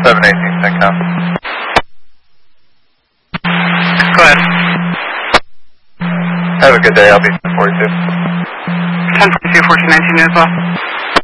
718, CENTCOM. Go ahead. Have a good day. I'll be 42. 1042, 1419 as well.